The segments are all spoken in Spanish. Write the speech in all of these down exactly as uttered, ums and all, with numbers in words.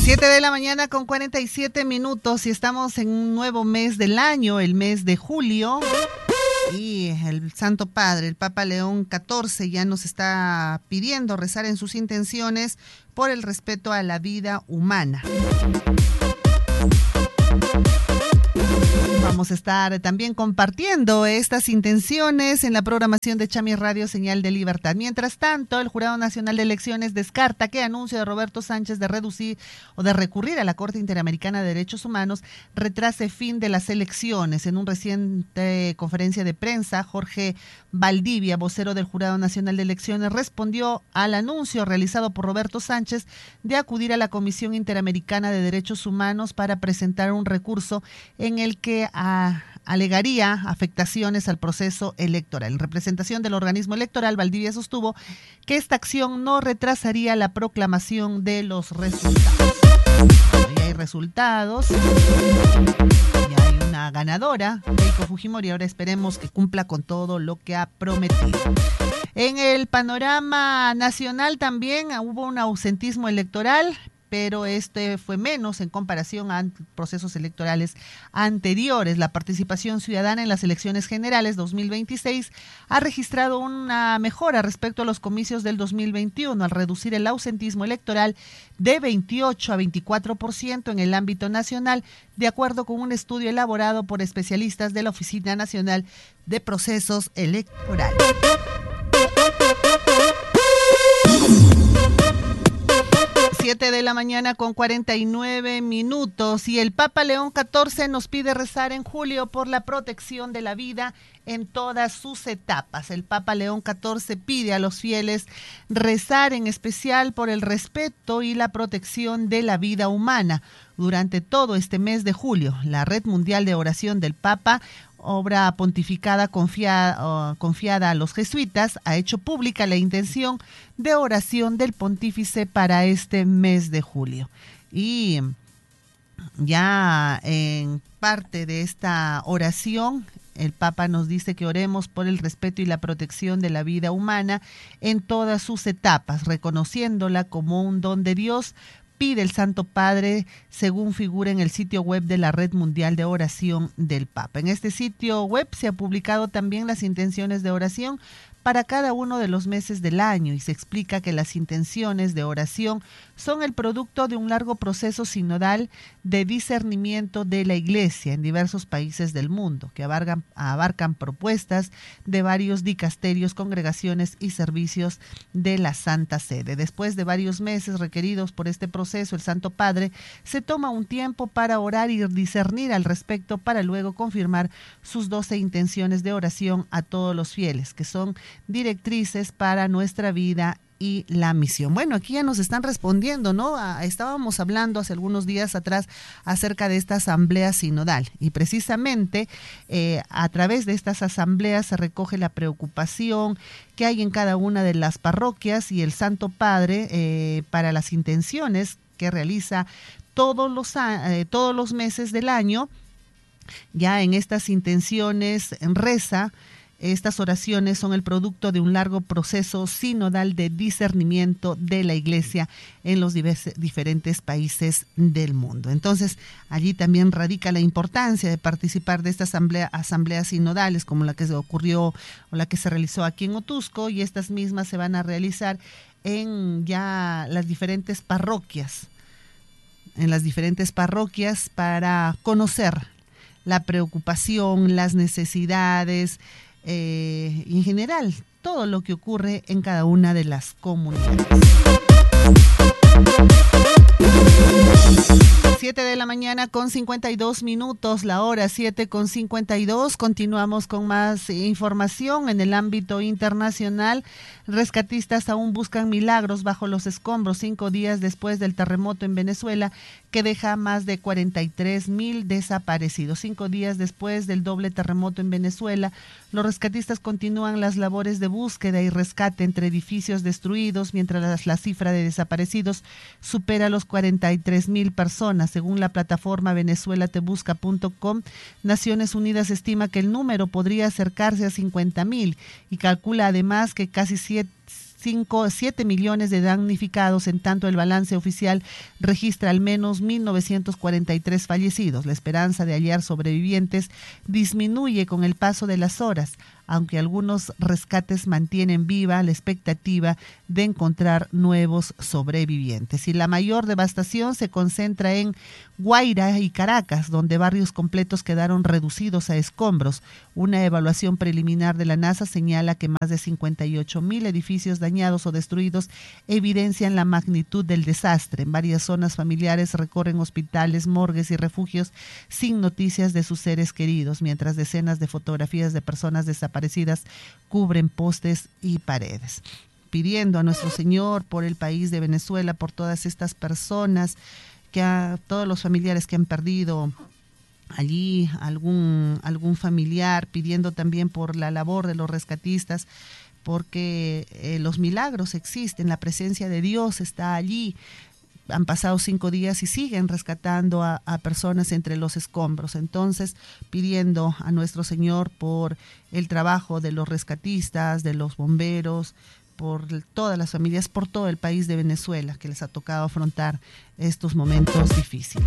Siete de la mañana con cuarenta y siete minutos y estamos en un nuevo mes del año, el mes de julio. Y el Santo Padre, el Papa León catorce, ya nos está pidiendo rezar en sus intenciones por el respeto a la vida humana. Vamos a estar también compartiendo estas intenciones en la programación de Chami Radio Señal de Libertad. Mientras tanto, el Jurado Nacional de Elecciones descarta que anuncio de Roberto Sánchez de reducir o de recurrir a la Corte Interamericana de Derechos Humanos retrase fin de las elecciones. En una reciente conferencia de prensa, Jorge Valdivia, vocero del Jurado Nacional de Elecciones, respondió al anuncio realizado por Roberto Sánchez de acudir a la Comisión Interamericana de Derechos Humanos para presentar un recurso en el que a, alegaría afectaciones al proceso electoral. En representación del organismo electoral, Valdivia sostuvo que esta acción no retrasaría la proclamación de los resultados. Bueno, ya hay resultados, ya hay una ganadora, Keiko Fujimori, ahora esperemos que cumpla con todo lo que ha prometido. En el panorama nacional también hubo un ausentismo electoral, pero este fue menos en comparación a procesos electorales anteriores. La participación ciudadana en las elecciones generales dos mil veintiséis ha registrado una mejora respecto a los comicios del dos mil veintiuno, al reducir el ausentismo electoral de veintiocho a veinticuatro por ciento en el ámbito nacional, de acuerdo con un estudio elaborado por especialistas de la Oficina Nacional de Procesos Electorales. Siete de la mañana con cuarenta y nueve minutos y el Papa León catorce nos pide rezar en julio por la protección de la vida en todas sus etapas. El Papa León catorce pide a los fieles rezar en especial por el respeto y la protección de la vida humana. Durante todo este mes de julio, la Red Mundial de Oración del Papa, obra pontificada confiada, uh, confiada a los jesuitas, ha hecho pública la intención de oración del pontífice para este mes de julio. Y ya en parte de esta oración, el Papa nos dice que oremos por el respeto y la protección de la vida humana en todas sus etapas, reconociéndola como un don de Dios. Pide el Santo Padre, según figura en el sitio web de la Red Mundial de Oración del Papa. En este sitio web se ha publicado también las intenciones de oración para cada uno de los meses del año y se explica que las intenciones de oración son el producto de un largo proceso sinodal de discernimiento de la Iglesia en diversos países del mundo, que abarcan, abarcan propuestas de varios dicasterios, congregaciones y servicios de la Santa Sede. Después de varios meses requeridos por este proceso, el Santo Padre se toma un tiempo para orar y discernir al respecto para luego confirmar sus doce intenciones de oración a todos los fieles, que son directrices para nuestra vida y la misión. Bueno, aquí ya nos están respondiendo, ¿no? Ah, estábamos hablando hace algunos días atrás acerca de esta asamblea sinodal y precisamente eh, a través de estas asambleas se recoge la preocupación que hay en cada una de las parroquias y el Santo Padre eh, para las intenciones que realiza todos los, eh, todos los meses del año. Ya en estas intenciones reza. Estas oraciones son el producto de un largo proceso sinodal de discernimiento de la Iglesia en los diversos, diferentes países del mundo. Entonces, allí también radica la importancia de participar de estas asamblea, asambleas sinodales, como la que se ocurrió o la que se realizó aquí en Otusco, y estas mismas se van a realizar en ya las diferentes parroquias, en las diferentes parroquias para conocer la preocupación, las necesidades, Eh, y en general todo lo que ocurre en cada una de las comunidades. Siete de la mañana con cincuenta y dos minutos, la hora siete con cincuenta y dos. Continuamos con más información en el ámbito internacional. Rescatistas aún buscan milagros bajo los escombros cinco días después del terremoto en Venezuela que deja más de cuarenta y tres mil desaparecidos. Cinco días después del doble terremoto en Venezuela, los rescatistas continúan las labores de búsqueda y rescate entre edificios destruidos, mientras la cifra de desaparecidos supera los cuarenta y tres mil personas. Según la plataforma venezuela te busca punto com, Naciones Unidas estima que el número podría acercarse a cincuenta mil y calcula además que casi siete millones de damnificados, en tanto el balance oficial registra al menos mil novecientos cuarenta y tres fallecidos. La esperanza de hallar sobrevivientes disminuye con el paso de las horas, aunque algunos rescates mantienen viva la expectativa de encontrar nuevos sobrevivientes. Y la mayor devastación se concentra en Guaira y Caracas, donde barrios completos quedaron reducidos a escombros. Una evaluación preliminar de la NASA señala que más de cincuenta y ocho mil edificios dañados o destruidos evidencian la magnitud del desastre. En varias zonas familiares recorren hospitales, morgues y refugios sin noticias de sus seres queridos, mientras decenas de fotografías de personas desaparecidas Aparecidas cubren postes y paredes, pidiendo a nuestro Señor por el país de Venezuela, por todas estas personas, que a todos los familiares que han perdido allí algún, algún familiar, pidiendo también por la labor de los rescatistas, porque eh, los milagros existen, la presencia de Dios está allí. Han pasado cinco días y siguen rescatando a, a personas entre los escombros. Entonces, pidiendo a nuestro Señor por el trabajo de los rescatistas, de los bomberos, por todas las familias, por todo el país de Venezuela, que les ha tocado afrontar estos momentos difíciles.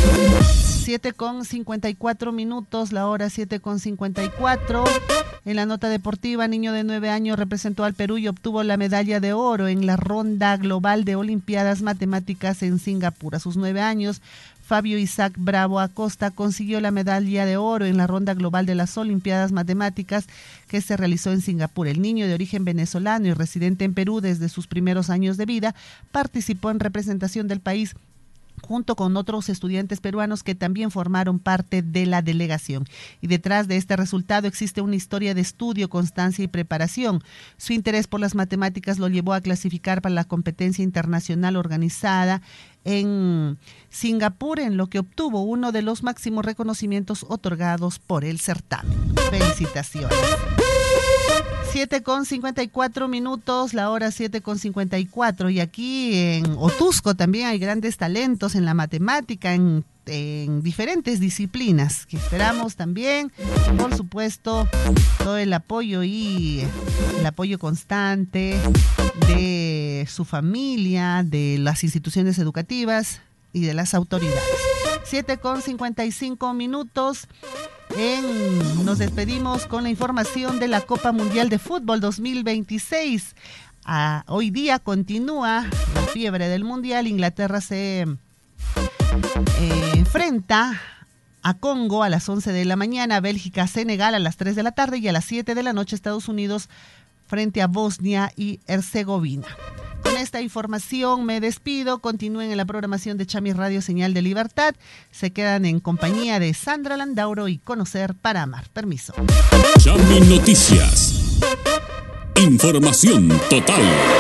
siete con cincuenta y cuatro minutos, la hora siete con cincuenta y cuatro. En la nota deportiva, niño de nueve años representó al Perú y obtuvo la medalla de oro en la ronda global de Olimpiadas Matemáticas en Singapur. A sus nueve años, Fabio Isaac Bravo Acosta consiguió la medalla de oro en la ronda global de las Olimpiadas Matemáticas que se realizó en Singapur. El niño, de origen venezolano y residente en Perú desde sus primeros años de vida, participó en representación del país junto con otros estudiantes peruanos que también formaron parte de la delegación. Y detrás de este resultado existe una historia de estudio, constancia y preparación. Su interés por las matemáticas lo llevó a clasificar para la competencia internacional organizada en Singapur, en lo que obtuvo uno de los máximos reconocimientos otorgados por el certamen. Felicitaciones. siete con cincuenta y cuatro minutos, la hora siete con cincuenta y cuatro, y aquí en Otusco también hay grandes talentos en la matemática, en, en diferentes disciplinas, que esperamos también, por supuesto, todo el apoyo y el apoyo constante de su familia, de las instituciones educativas y de las autoridades. siete con cincuenta y cinco minutos. En, nos despedimos con la información de la Copa Mundial de Fútbol dos mil veintiséis. Ah, hoy día continúa la fiebre del Mundial. Inglaterra se eh, enfrenta a Congo a las once de la mañana, Bélgica, Senegal a las tres de la tarde y a las siete de la noche Estados Unidos frente a Bosnia y Herzegovina. Con esta información me despido. Continúen en la programación de Chami Radio Señal de Libertad. Se quedan en compañía de Sandra Landauro y Conocer para Amar. Permiso. Chami Noticias. Información total.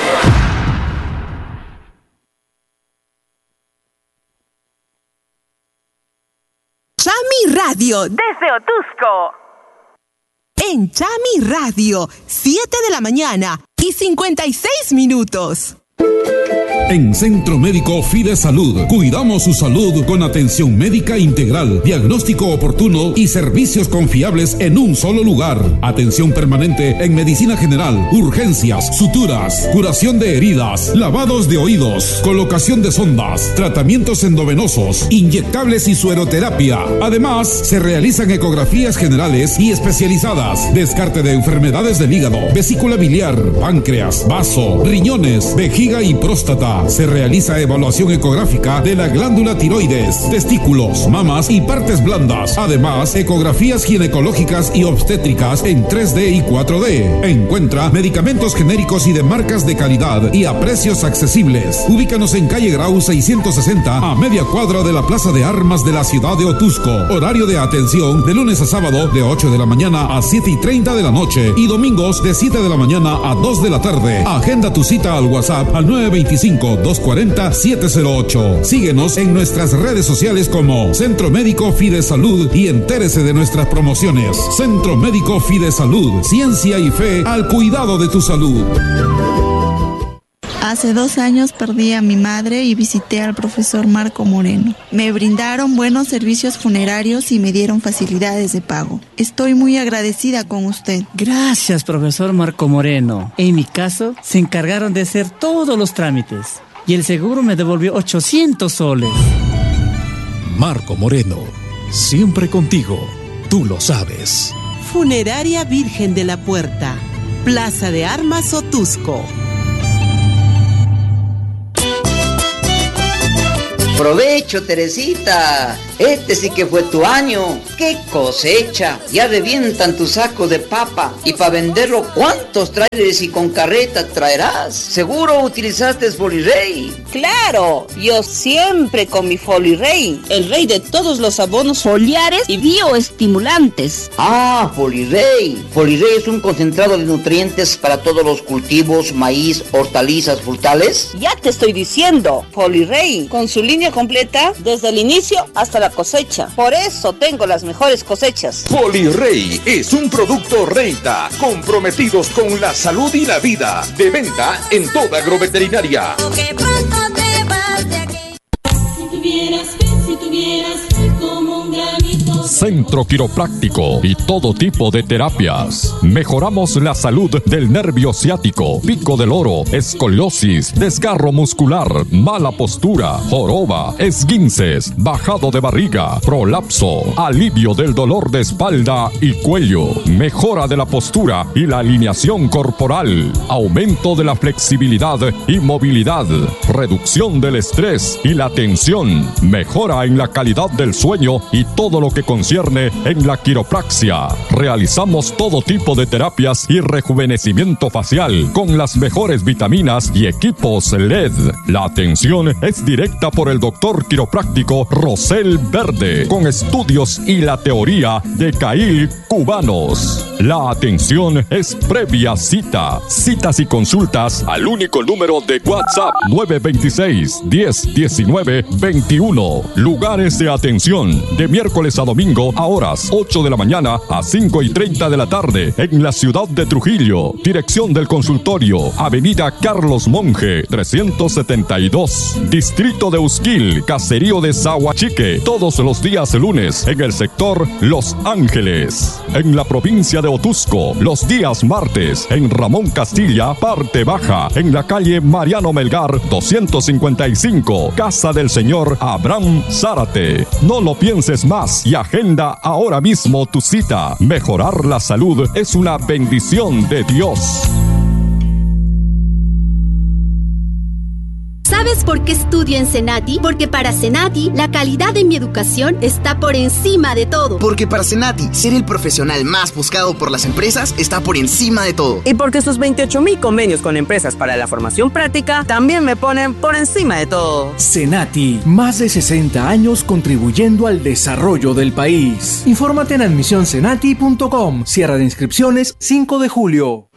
Chami Radio desde Otusco. En Chami Radio, siete de la mañana y cincuenta y seis minutos. En Centro Médico Fide Salud, cuidamos su salud con atención médica integral, diagnóstico oportuno y servicios confiables en un solo lugar. Atención permanente en medicina general, urgencias, suturas, curación de heridas, lavados de oídos, colocación de sondas, tratamientos endovenosos, inyectables y sueroterapia. Además, se realizan ecografías generales y especializadas, descarte de enfermedades del hígado, vesícula biliar, páncreas, vaso, riñones, vejiga y próstata. Se realiza evaluación ecográfica de la glándula tiroides, testículos, mamas y partes blandas. Además, ecografías ginecológicas y obstétricas en tres D y cuatro D. Encuentra medicamentos genéricos y de marcas de calidad y a precios accesibles. Ubícanos en calle Grau seiscientos sesenta, a media cuadra de la Plaza de Armas de la ciudad de Otusco. Horario de atención de lunes a sábado de ocho de la mañana a siete y treinta de la noche y domingos de siete de la mañana a dos de la tarde. Agenda tu cita al WhatsApp al nueve veinticinco, dos cuarenta, siete cero ocho. Síguenos en nuestras redes sociales como Centro Médico Fide Salud y entérese de nuestras promociones. Centro Médico Fide Salud, ciencia y fe al cuidado de tu salud. Hace dos años perdí a mi madre y visité al profesor Marco Moreno. Me brindaron buenos servicios funerarios y me dieron facilidades de pago. Estoy muy agradecida con usted. Gracias, profesor Marco Moreno. En mi caso, se encargaron de hacer todos los trámites y el seguro me devolvió ochocientos soles. Marco Moreno, siempre contigo, tú lo sabes. Funeraria Virgen de la Puerta, Plaza de Armas Otusco. Provecho, Teresita. Este sí que fue tu año. ¡Qué cosecha! Ya revientan tu saco de papa. Y para venderlo, ¿cuántos trailers y con carreta traerás? Seguro utilizaste Folirey. Claro, yo siempre con mi Folirey, el rey de todos los abonos foliares y bioestimulantes. Ah, Folirey. Folirey es un concentrado de nutrientes para todos los cultivos, maíz, hortalizas, frutales. Ya te estoy diciendo, Folirey, con su línea completa desde el inicio hasta la cosecha. Por eso tengo las mejores cosechas. Folirey es un producto Reita, comprometidos con la salud y la vida. De venta en toda agroveterinaria. Si tuvieras fe, si tuvieras fe como un granito. Centro Quiropráctico y todo tipo de terapias. Mejoramos la salud del nervio ciático, pico del oro, escoliosis, desgarro muscular, mala postura, joroba, esguinces, bajado de barriga, prolapso, alivio del dolor de espalda y cuello, mejora de la postura y la alineación corporal, aumento de la flexibilidad y movilidad, reducción del estrés y la tensión, mejora en la calidad del sueño y todo lo que concierne en la quiropraxia. Realizamos todo tipo de terapias y rejuvenecimiento facial con las mejores vitaminas y equipos L E D. La atención es directa por el doctor quiropráctico Rosel Verde, con estudios y la teoría de Cail cubanos. La atención es previa cita. Citas y consultas al único número de WhatsApp nueve dos seis, diez, diecinueve, veintiuno. Lugares de atención de miércoles a domingo a horas ocho de la mañana a cinco y treinta de la tarde en la ciudad de Trujillo. Dirección del consultorio, Avenida Carlos Monge, trescientos setenta y dos. Distrito de Usquil, Caserío de Zahuachique. Todos los días lunes en el sector Los Ángeles. En la provincia de Otusco, los días martes en Ramón Castilla, parte baja, en la calle Mariano Melgar, doscientos cincuenta y cinco. Casa del señor Abraham Zárate. No lo pienses más y agenda ahora mismo tu cita. Mejorar la salud es una bendición de Dios. ¿Sabes por qué estudio en Senati? Porque para Senati, la calidad de mi educación está por encima de todo. Porque para Senati, ser el profesional más buscado por las empresas está por encima de todo. Y porque sus veintiocho mil convenios con empresas para la formación práctica también me ponen por encima de todo. Senati, más de sesenta años contribuyendo al desarrollo del país. Infórmate en admisión senati punto com. Cierre de inscripciones cinco de julio.